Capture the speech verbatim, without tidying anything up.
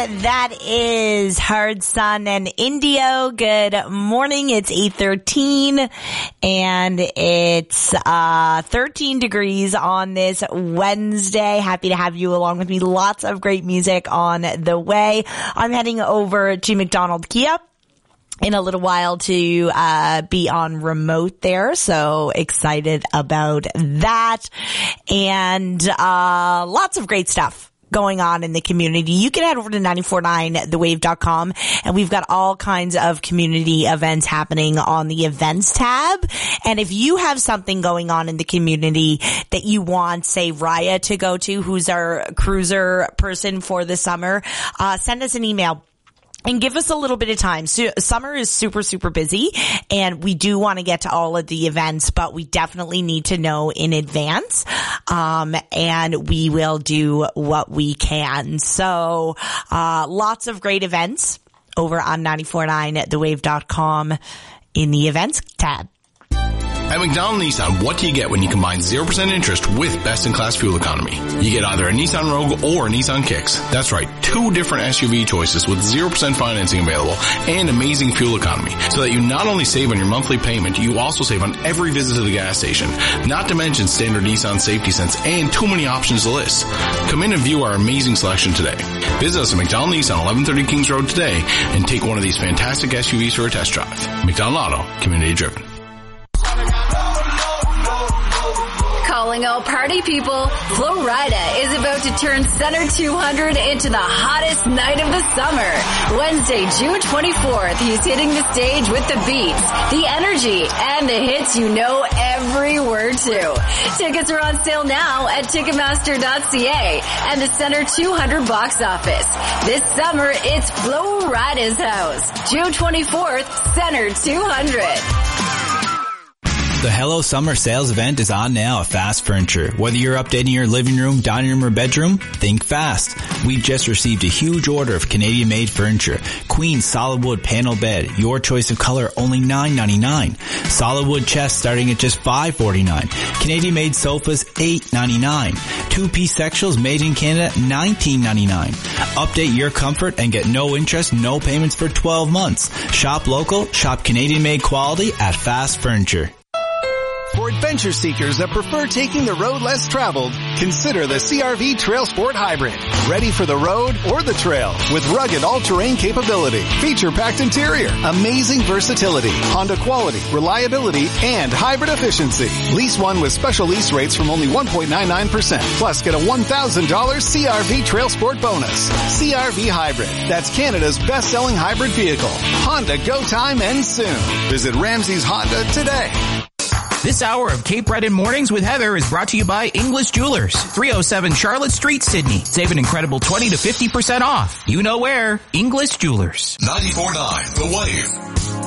That is Hard Sun and Indio. Good morning. It's eight thirteen and it's uh thirteen degrees on this Wednesday. Happy to have you along with me. Lots of great music on the way. I'm heading over to McDonald Kia in a little while to uh be on remote there, so excited about that. And uh lots of great stuff going on in the community. You can head over to nine four nine the wave dot com, and we've got all kinds of community events happening on the events tab. And if you have something going on in the community that you want, say, Raya to go to, who's our cruiser person for the summer, uh send us an email and give us a little bit of time. So, summer is super, super busy, and we do want to get to all of the events, but we definitely need to know in advance. Um, and we will do what we can. So, uh, lots of great events over on nine four nine the wave dot com in the events tab. At McDonald Nissan, what do you get when you combine zero percent interest with best-in-class fuel economy? You get either a Nissan Rogue or a Nissan Kicks. That's right, two different S U V choices with zero percent financing available and amazing fuel economy, so that you not only save on your monthly payment, you also save on every visit to the gas station. Not to mention standard Nissan safety sense and too many options to list. Come in and view our amazing selection today. Visit us at McDonald Nissan, eleven thirty Kings Road today, and take one of these fantastic S U Vs for a test drive. McDonald Auto, community driven. Calling all party people, Flo Rida is about to turn Center two hundred into the hottest night of the summer. Wednesday, June twenty-fourth, he's hitting the stage with the beats, the energy, and the hits you know every word to. Tickets are on sale now at Ticketmaster dot c a and the Center two hundred box office. This summer, it's Flo Rida's house. June twenty-fourth, Center two hundred. The Hello Summer Sales event is on now at Fast Furniture. Whether you're updating your living room, dining room, or bedroom, think fast. We just received a huge order of Canadian-made furniture. Queen solid wood panel bed, your choice of color, only nine ninety-nine. Solid wood chest starting at just five forty-nine. Canadian-made sofas, eight ninety-nine. Two-piece sectionals made in Canada, nineteen ninety-nine. Update your comfort and get no interest, no payments for twelve months. Shop local, shop Canadian-made quality at Fast Furniture. For adventure seekers that prefer taking the road less traveled, consider the C R V Trail Sport Hybrid. Ready for the road or the trail with rugged all-terrain capability, feature-packed interior, amazing versatility, Honda quality, reliability, and hybrid efficiency. Lease one with special lease rates from only one point nine nine percent. Plus, get a one thousand dollars C R V Trail Sport bonus. C R V Hybrid. That's Canada's best-selling hybrid vehicle. Honda Go Time ends soon. Visit Ramsey's Honda today. This hour of Cape Breton Mornings with Heather is brought to you by English Jewelers, three oh seven Charlotte Street, Sydney. Save an incredible twenty to fifty percent off. You know where. English Jewelers. ninety-four point nine The Wave.